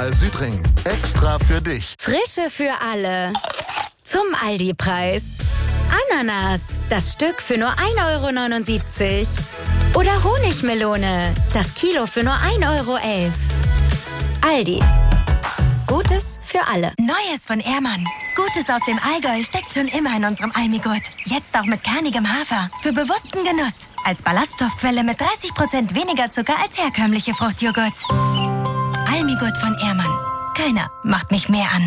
Regal Südring. Extra für dich. Frische für alle. Zum Aldi-Preis. Ananas, das Stück für nur 1,79 €. Oder Honigmelone, das Kilo für nur 1,11 €. Aldi. Gutes für alle. Neues von Ehrmann. Gutes aus dem Allgäu steckt schon immer in unserem Almigurt. Jetzt auch mit kernigem Hafer. Für bewussten Genuss. Als Ballaststoffquelle mit 30% weniger Zucker als herkömmliche Fruchtjoghurt. Almigurt von Ehrmann. Keiner macht mich mehr an.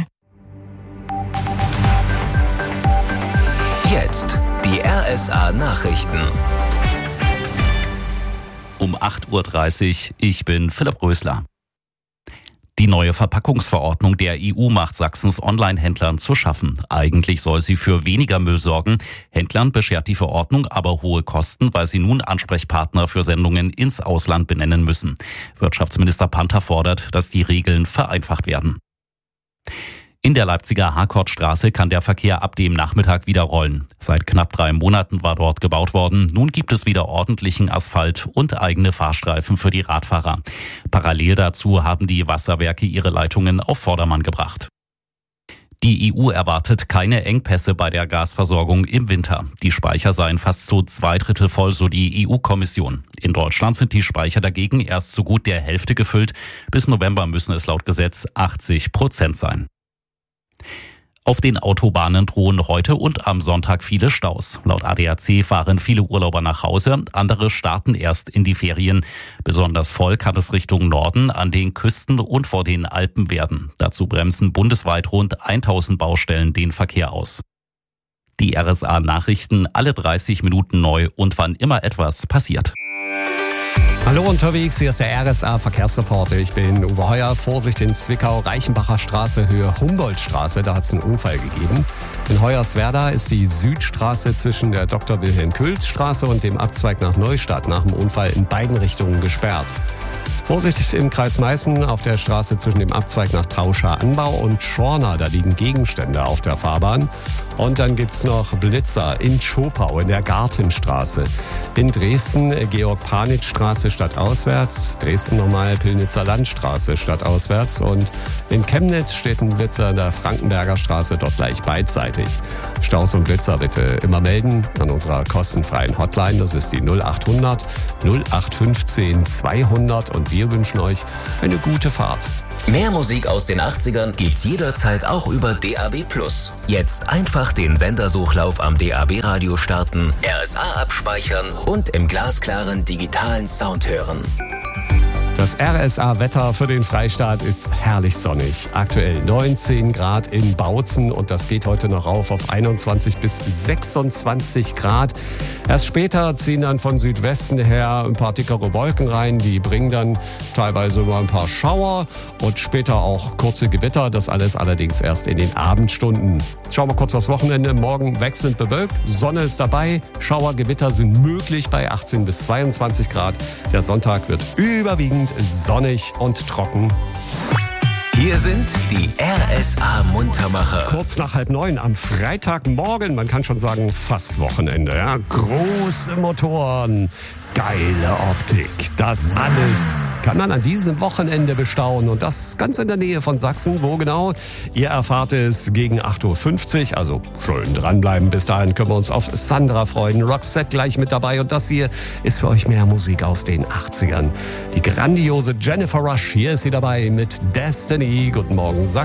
Jetzt die RSA-Nachrichten. Um 8:30 Uhr, ich bin Philipp Rösler. Die neue Verpackungsverordnung der EU macht Sachsens Online-Händlern zu schaffen. Eigentlich soll sie für weniger Müll sorgen. Händlern beschert die Verordnung aber hohe Kosten, weil sie nun Ansprechpartner für Sendungen ins Ausland benennen müssen. Wirtschaftsminister Panther fordert, dass die Regeln vereinfacht werden. In der Leipziger Harkortstraße kann der Verkehr ab dem Nachmittag wieder rollen. Seit knapp 3 Monaten war dort gebaut worden. Nun gibt es wieder ordentlichen Asphalt und eigene Fahrstreifen für die Radfahrer. Parallel dazu haben die Wasserwerke ihre Leitungen auf Vordermann gebracht. Die EU erwartet keine Engpässe bei der Gasversorgung im Winter. Die Speicher seien fast zu 2/3 voll, so die EU-Kommission. In Deutschland sind die Speicher dagegen erst zu gut der Hälfte gefüllt. Bis November müssen es laut Gesetz 80% sein. Auf den Autobahnen drohen heute und am Sonntag viele Staus. Laut ADAC fahren viele Urlauber nach Hause, andere starten erst in die Ferien. Besonders voll kann es Richtung Norden, an den Küsten und vor den Alpen werden. Dazu bremsen bundesweit rund 1000 Baustellen den Verkehr aus. Die RSA-Nachrichten alle 30 Minuten neu und wann immer etwas passiert. Hallo unterwegs, hier ist der RSA-Verkehrsreporter. Ich bin Uwe Heuer. Vorsicht in Zwickau, Reichenbacher Straße, Höhe Humboldtstraße. Da hat es einen Unfall gegeben. In Hoyerswerda ist die Südstraße zwischen der Dr.Wilhelm-Külz-Straße und dem Abzweig nach Neustadt nach dem Unfall in beiden Richtungen gesperrt. Vorsicht im Kreis Meißen auf der Straße zwischen dem Abzweig nach Tauscher Anbau und Schorna. Da liegen Gegenstände auf der Fahrbahn. Und dann gibt's noch Blitzer in Schopau in der Gartenstraße. In Dresden Georg-Panitz-Straße stadtauswärts. Dresden nochmal Pillnitzer Landstraße stadtauswärts. Und in Chemnitz steht ein Blitzer in der Frankenberger Straße, dort gleich beidseitig. Staus und Blitzer bitte immer melden an unserer kostenfreien Hotline. Das ist die 0800 0815 200 und wir wünschen euch eine gute Fahrt. Mehr Musik aus den 80ern gibt's jederzeit auch über DAB+. Jetzt einfach den Sendersuchlauf am DAB-Radio starten, RSA abspeichern und im glasklaren digitalen Sound hören. Das RSA-Wetter für den Freistaat ist herrlich sonnig. Aktuell 19 Grad in Bautzen und das geht heute noch rauf auf 21 bis 26 Grad. Erst später ziehen dann von Südwesten her ein paar dickere Wolken rein. Die bringen dann teilweise mal ein paar Schauer und später auch kurze Gewitter. Das alles allerdings erst in den Abendstunden. Schauen wir kurz aufs Wochenende. Morgen wechselnd bewölkt, Sonne ist dabei. Schauer, Gewitter sind möglich bei 18 bis 22 Grad. Der Sonntag wird überwiegend sonnig und trocken. Hier sind die RSA-Muntermacher. Kurz nach 8:30 am Freitagmorgen, man kann schon sagen fast Wochenende. Ja? Große Motoren, geile Optik. Das alles kann man an diesem Wochenende bestaunen. Und das ganz in der Nähe von Sachsen. Wo genau? Ihr erfahrt es gegen 8:50 Uhr. Also schön dranbleiben. Bis dahin können wir uns auf Sandra freuen. Roxette gleich mit dabei. Und das hier ist für euch mehr Musik aus den 80ern. Die grandiose Jennifer Rush. Hier ist sie dabei mit Destiny. Guten Morgen, Sachsen.